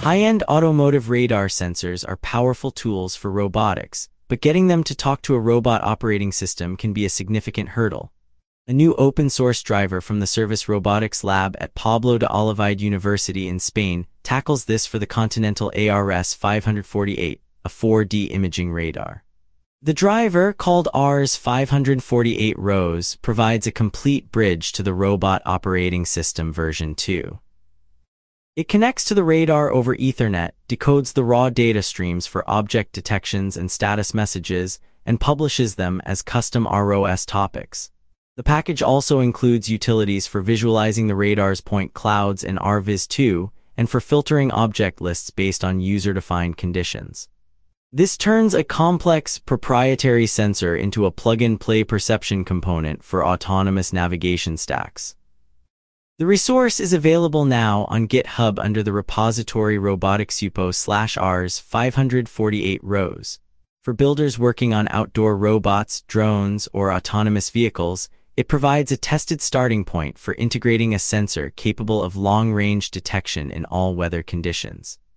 High-end automotive radar sensors are powerful tools for robotics, but getting them to talk to a robot operating system can be a significant hurdle. A new open-source driver from the Service Robotics Lab at Pablo de Olavide University in Spain tackles this for the Continental ARS 548, a 4D imaging radar. The driver, called ARS 548 ROSE, provides a complete bridge to the Robot Operating System version 2. It connects to the radar over Ethernet, decodes the raw data streams for object detections and status messages, and publishes them as custom ROS topics. The package also includes utilities for visualizing the radar's point clouds in RViz2 and for filtering object lists based on user-defined conditions. This turns a complex, proprietary sensor into a plug-and-play perception component for autonomous navigation stacks. The resource is available now on GitHub under the repository roboticsupo/ars 548 ROSE. For builders working on outdoor robots, drones, or autonomous vehicles, it provides a tested starting point for integrating a sensor capable of long-range detection in all weather conditions.